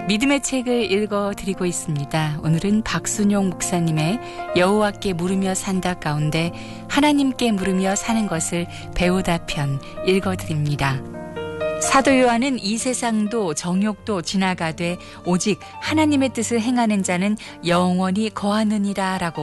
믿음의 책을 읽어드리고 있습니다. 오늘은 박순용 목사님의 여호와께 물으며 산다 가운데 하나님께 물으며 사는 것을 배우다 편 읽어드립니다. 사도 요한은 이 세상도 정욕도 지나가되 오직 하나님의 뜻을 행하는 자는 영원히 거하느니라 라고